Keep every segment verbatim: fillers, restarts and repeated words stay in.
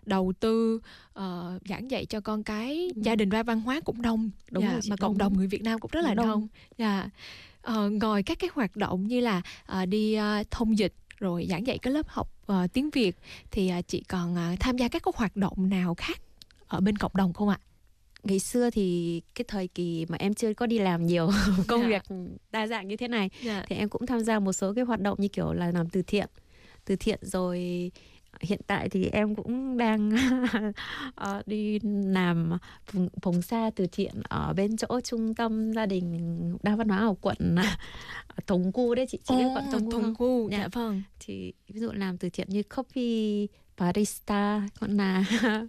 đầu tư uh, giảng dạy cho con cái. Gia đình ba văn hóa cũng đông, Đúng dạ, rồi chị, mà cộng đúng. đồng người Việt Nam cũng rất là Đông. đông. Dạ. Uh, ngoài các cái hoạt động như là uh, đi uh, thông dịch rồi giảng dạy cái lớp học uh, tiếng Việt thì uh, chị còn uh, tham gia các cái hoạt động nào khác ở bên cộng đồng không ạ? Ngày xưa thì cái thời kỳ mà em chưa có đi làm nhiều công Dạ. việc đa dạng như thế này, Dạ. thì em cũng tham gia một số cái hoạt động như kiểu là làm từ thiện. Từ thiện rồi hiện tại thì em cũng đang đi làm phùng, phùng xa từ thiện ở bên chỗ trung tâm gia đình đa văn hóa ở quận Tống Cu đấy chị. Chị biết quận Tống Cu Tống không? Cu, Dạ. dạ vâng. Thì ví dụ làm từ thiện như coffee barista, còn là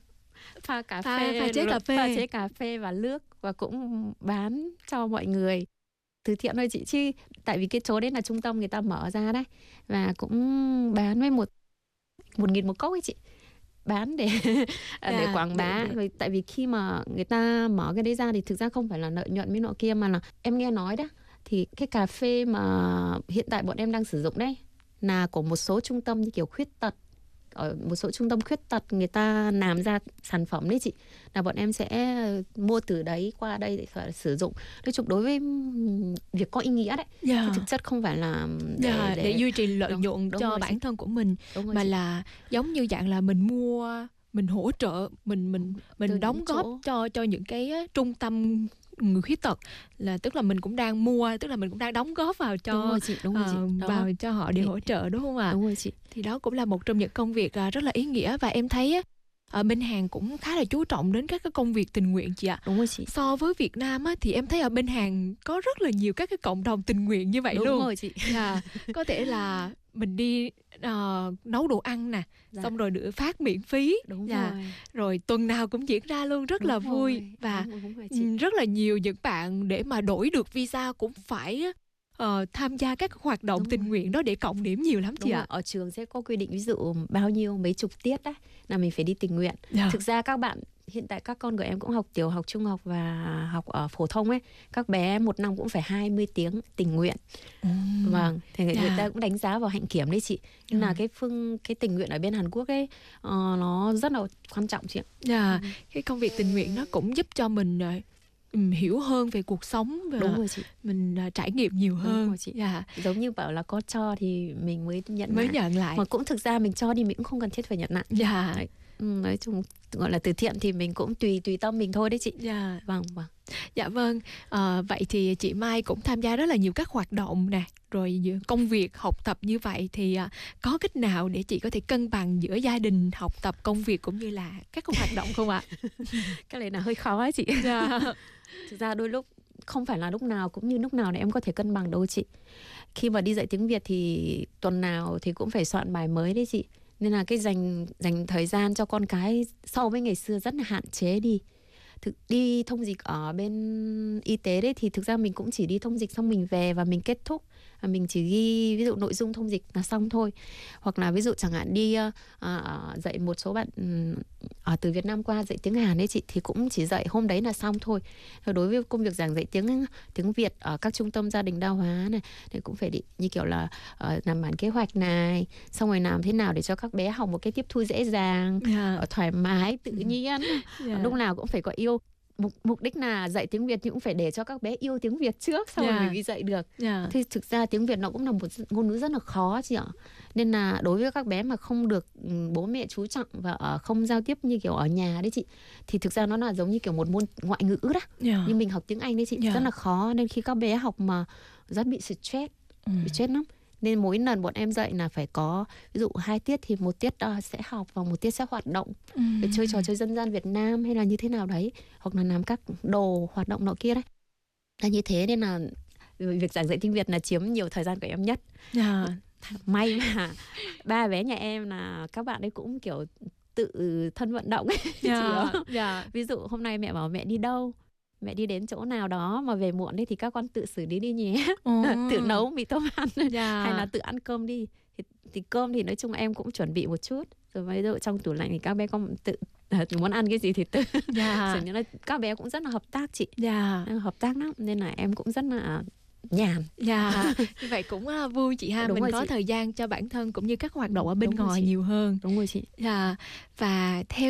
pha cà Pha- phê, pha chế cà phê. pha chế cà phê và nước, và cũng bán cho mọi người. Từ thiện thôi chị, chứ tại vì cái chỗ đấy là trung tâm người ta mở ra đấy, và cũng bán với một một nghìn một cốc ấy chị, bán để Dạ, để quảng bá. để, để. Rồi tại vì khi mà người ta mở cái đấy ra thì thực ra không phải là lợi nhuận với nọ kia, mà là em nghe nói đó, thì cái cà phê mà hiện tại bọn em đang sử dụng đấy là của một số trung tâm như kiểu khuyết tật, ở một số trung tâm khuyết tật người ta làm ra sản phẩm đấy chị, là bọn em sẽ mua từ đấy qua đây để phải sử dụng. Nói chung đối với việc có ý nghĩa đấy, Dạ. thì thực chất không phải là để, Dạ, để, để duy trì lợi đúng, nhuận đúng cho rồi bản chị. thân của mình, mà chị. là giống như dạng là mình mua, mình hỗ trợ, mình mình mình Từ đóng những góp chỗ. cho cho những cái trung tâm người khuyết tật, là tức là mình cũng đang mua, tức là mình cũng đang đóng góp vào cho Đúng rồi chị, đúng rồi chị. uh, vào cho họ để Thì, hỗ trợ, đúng không ạ? Đúng rồi chị. Thì đó cũng là một trong những công việc uh, rất là ý nghĩa, và em thấy á, ở bên Hàn cũng khá là chú trọng đến các cái công việc tình nguyện chị ạ. Đúng rồi chị. So với Việt Nam á, thì em thấy ở bên Hàn có rất là nhiều các cái cộng đồng tình nguyện như vậy Đúng luôn. rồi chị. Dạ, có thể là mình đi uh, nấu đồ ăn nè, Dạ. xong rồi được phát miễn phí. Đúng dạ. rồi. Rồi tuần nào cũng diễn ra luôn, rất Đúng là rồi. vui. Và đúng, đúng rồi chị. rất là nhiều những bạn để mà đổi được visa cũng phải uh, tham gia các hoạt động Đúng tình rồi. nguyện đó để cộng điểm nhiều lắm chị Đúng ạ. rồi. Ở trường sẽ có quy định ví dụ bao nhiêu mấy chục tiết đấy là mình phải đi tình nguyện. Dạ. Thực ra các bạn hiện tại các con của em cũng học tiểu học, trung học và học ở phổ thông ấy, các bé một năm cũng phải hai mươi tiếng tình nguyện. Uhm. Vâng, thì người, Dạ. người ta cũng đánh giá vào hạnh kiểm đấy chị. Nhưng Ừ. là cái phương cái tình nguyện ở bên Hàn Quốc ấy uh, nó rất là quan trọng chị ạ. Dạ, Ừ. cái công việc tình nguyện nó cũng giúp cho mình uh, um, hiểu hơn về cuộc sống, và Đúng rồi chị. mình uh, trải nghiệm nhiều hơn. Đúng rồi chị. Dạ. Giống như bảo là có cho thì mình mới nhận mới lại. nhận lại. Mà cũng thực ra mình cho đi mình cũng không cần thiết phải nhận lại. Dạ. Đấy. Nói chung gọi là từ thiện thì mình cũng tùy tùy tâm mình thôi đấy chị. Dạ. Vâng vâng. Dạ vâng. À, vậy thì chị Mai cũng tham gia rất là nhiều các hoạt động nè, rồi công việc học tập như vậy, thì à, có cách nào để chị có thể cân bằng giữa gia đình, học tập, công việc cũng như là các hoạt động không ạ? Cái này là hơi khó ấy chị. Dạ. Thực ra đôi lúc không phải là lúc nào cũng như lúc nào để em có thể cân bằng đâu chị. Khi mà đi dạy tiếng Việt thì tuần nào thì cũng phải soạn bài mới đấy chị. Nên là cái dành dành thời gian cho con cái so với ngày xưa rất là hạn chế đi. Thực đi thông dịch ở bên y tế đấy thì thực ra mình cũng chỉ đi thông dịch xong mình về và mình kết thúc, và mình chỉ ghi ví dụ nội dung thông dịch là xong thôi. Hoặc là ví dụ chẳng hạn đi uh, uh, dạy một số bạn ở uh, từ Việt Nam qua dạy tiếng Hàn ấy chị, thì cũng chỉ dạy hôm đấy là xong thôi. Rồi đối với công việc giảng dạy tiếng tiếng Việt ở các trung tâm gia đình đa hóa này thì cũng phải đi, như kiểu là uh, làm bản kế hoạch này, xong rồi làm thế nào để cho các bé học một cái tiếp thu dễ dàng, Yeah. thoải mái, tự nhiên. Yeah. Lúc nào cũng phải có yêu. Mục, mục đích là dạy tiếng Việt nhưng cũng phải để cho các bé yêu tiếng Việt trước, sau yeah. rồi mình đi dạy được. Yeah. Thì thực ra tiếng Việt nó cũng là một ngôn ngữ rất là khó chị ạ. Nên là đối với các bé mà không được bố mẹ chú trọng và ở không giao tiếp như kiểu ở nhà đấy chị, thì thực ra nó là giống như kiểu một môn ngoại ngữ đó. Yeah. Nhưng mình học tiếng Anh đấy chị, yeah. rất là khó. Nên khi các bé học mà rất bị stress, ừ. bị stress lắm. Nên mỗi lần bọn em dạy là phải có ví dụ hai tiết thì một tiết uh, sẽ học và một tiết sẽ hoạt động, ừ. để chơi trò chơi dân gian Việt Nam hay là như thế nào đấy, hoặc là làm các đồ hoạt động nọ kia đấy. Là như thế nên là việc giảng dạy tiếng Việt là chiếm nhiều thời gian của em nhất. Yeah. May mà ba bé nhà em là các bạn ấy cũng kiểu tự thân vận động ấy. Yeah. Yeah. Ví dụ hôm nay mẹ bảo mẹ đi đâu, mẹ đi đến chỗ nào đó mà về muộn đi thì các con tự xử lý đi nhé. Ừ. Tự nấu mì tôm ăn, yeah. hay là tự ăn cơm đi. Thì, thì cơm thì nói chung là em cũng chuẩn bị một chút. Rồi ví dụ trong tủ lạnh thì các bé con tự muốn ăn cái gì thì tự. Yeah. Là các bé cũng rất là hợp tác chị. Yeah. Hợp tác lắm nên là em cũng rất là nhàn. Dạ, như vậy cũng uh, vui chị ha. Đúng mình có chị. thời gian cho bản thân cũng như các hoạt động ở bên Đúng ngoài nhiều hơn. Đúng rồi chị. Dạ, và theo